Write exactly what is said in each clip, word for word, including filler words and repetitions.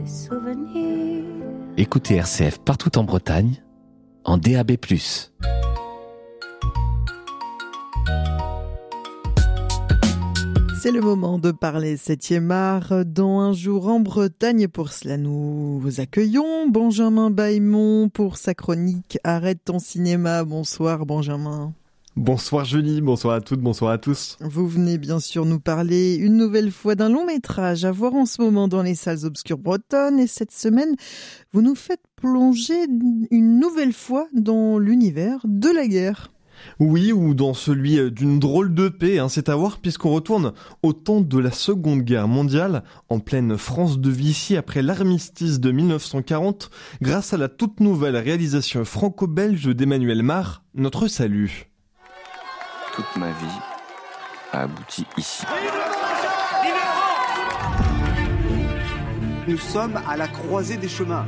Écoutez R C F partout en Bretagne, en D A B plus. C'est le moment de parler septième art dans Un jour en Bretagne. Pour cela, nous vous accueillons Benjamin Bailmont pour sa chronique Arrête ton cinéma. Bonsoir Benjamin. Bonsoir Julie, bonsoir à toutes, bonsoir à tous. Vous venez bien sûr nous parler une nouvelle fois d'un long métrage à voir en ce moment dans les salles obscures bretonnes. Et cette semaine, vous nous faites plonger une nouvelle fois dans l'univers de la guerre. Oui, ou dans celui d'une drôle de paix, hein, c'est à voir puisqu'on retourne au temps de la Seconde Guerre mondiale, en pleine France de Vichy après l'armistice de mille neuf cent quarante, grâce à la toute nouvelle réalisation franco-belge d'Emmanuel Mar, Notre salut. Toute ma vie a abouti ici. Nous sommes à la croisée des chemins.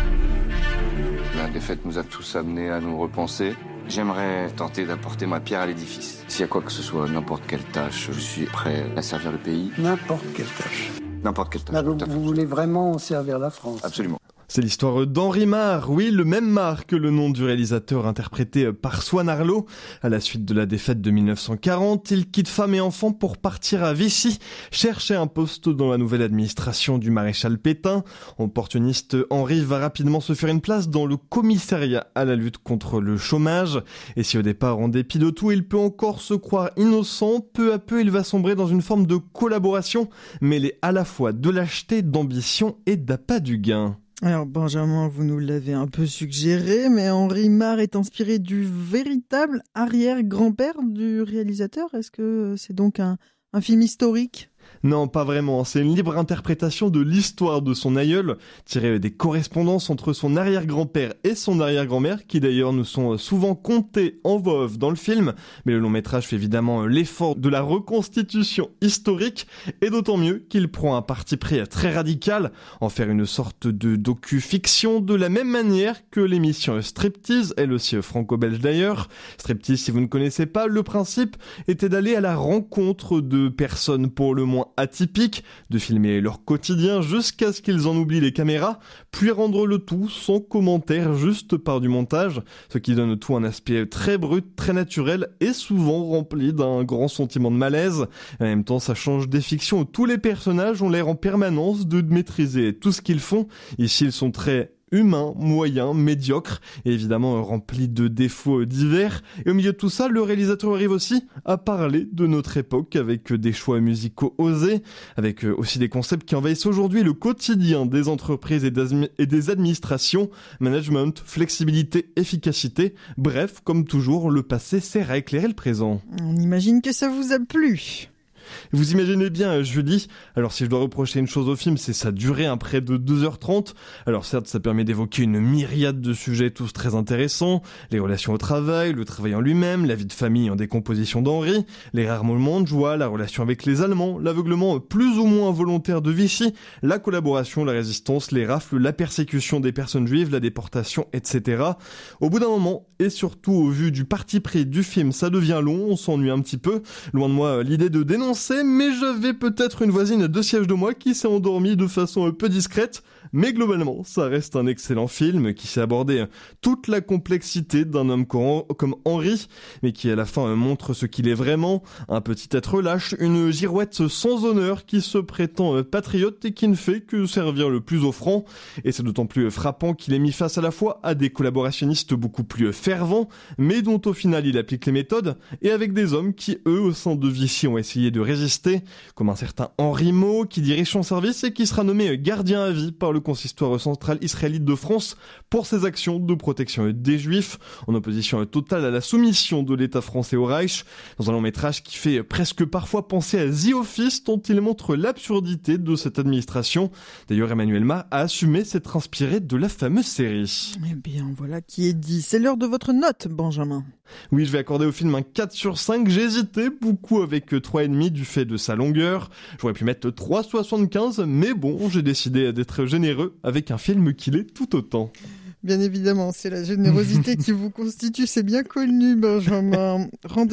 La défaite nous a tous amenés à nous repenser. J'aimerais tenter d'apporter ma pierre à l'édifice. S'il y a quoi que ce soit, n'importe quelle tâche, je suis prêt à servir le pays. N'importe quelle tâche. N'importe quelle tâche. Là, vous, vous voulez vraiment servir la France? Absolument. C'est l'histoire d'Henri Mar, oui, le même Mar que le nom du réalisateur interprété par Swan Arlo. À la suite de la défaite de mille neuf cent quarante, il quitte femme et enfants pour partir à Vichy, chercher un poste dans la nouvelle administration du maréchal Pétain. Opportuniste, Henri va rapidement se faire une place dans le commissariat à la lutte contre le chômage. Et si au départ, en dépit de tout, il peut encore se croire innocent, peu à peu, il va sombrer dans une forme de collaboration, mêlée à la fois de lâcheté, d'ambition et d'appât du gain. Alors Benjamin, vous nous l'avez un peu suggéré, mais Henri Mar est inspiré du véritable arrière-grand-père du réalisateur. Est-ce que c'est donc un, un film historique ? Non, pas vraiment. C'est une libre interprétation de l'histoire de son aïeul, tirée des correspondances entre son arrière-grand-père et son arrière-grand-mère, qui d'ailleurs nous sont souvent contées en voix off dans le film. Mais le long métrage fait évidemment l'effort de la reconstitution historique, et d'autant mieux qu'il prend un parti pris très radical, en faire une sorte de docu-fiction, de la même manière que l'émission Striptease, elle aussi franco-belge d'ailleurs. Striptease, si vous ne connaissez pas, le principe était d'aller à la rencontre de personnes pour le moins atypiques, de filmer leur quotidien jusqu'à ce qu'ils en oublient les caméras, puis rendre le tout sans commentaire, juste par du montage, ce qui donne tout un aspect très brut, très naturel et souvent rempli d'un grand sentiment de malaise. En même temps, ça change des fictions où tous les personnages ont l'air en permanence de maîtriser tout ce qu'ils font. Ici, ils sont très humain, moyen, médiocre, et évidemment rempli de défauts divers. Et au milieu de tout ça, le réalisateur arrive aussi à parler de notre époque avec des choix musicaux osés, avec aussi des concepts qui envahissent aujourd'hui le quotidien des entreprises et des administrations, management, flexibilité, efficacité. Bref, comme toujours, le passé sert à éclairer le présent. On imagine que ça vous a plu. Vous imaginez bien, Julie, alors si je dois reprocher une chose au film, c'est sa durée, hein, près de deux heures trente. Alors certes, ça permet d'évoquer une myriade de sujets tous très intéressants, les relations au travail, le travail en lui-même, la vie de famille en décomposition d'Henri, les rares moments de joie, la relation avec les Allemands, l'aveuglement plus ou moins volontaire de Vichy, la collaboration, la résistance, les rafles, la persécution des personnes juives, la déportation, et cetera. Au bout d'un moment, et surtout au vu du parti pris du film, ça devient long, on s'ennuie un petit peu. Loin de moi l'idée de dénoncer, mais j'avais peut-être une voisine à deux sièges de moi qui s'est endormie de façon un peu discrète. Mais globalement, ça reste un excellent film qui sait aborder toute la complexité d'un homme comme Henri, mais qui à la fin montre ce qu'il est vraiment, un petit être lâche, une girouette sans honneur qui se prétend patriote et qui ne fait que servir le plus offrant. Et c'est d'autant plus frappant qu'il est mis face à la fois à des collaborationnistes beaucoup plus fervents, mais dont au final il applique les méthodes, et avec des hommes qui, eux, au sein de Vichy, ont essayé de résister, comme un certain Henri Maud qui dirige son service et qui sera nommé gardien à vie par le consistoire central israélite de France pour ses actions de protection des Juifs, en opposition totale à la soumission de l'État français au Reich, dans un long métrage qui fait presque parfois penser à The Office, dont il montre l'absurdité de cette administration. D'ailleurs, Emmanuel Mar a assumé s'être inspiré de la fameuse série. Eh bien, voilà qui est dit. C'est l'heure de votre note, Benjamin. Oui, je vais accorder au film un quatre sur cinq. J'ai hésité beaucoup avec trois virgule cinq du fait de sa longueur. J'aurais pu mettre trois virgule soixante-quinze, mais bon, j'ai décidé d'être généreux avec un film qui l'est tout autant. Bien évidemment, c'est la générosité qui vous constitue, c'est bien connu, Benjamin. Rendez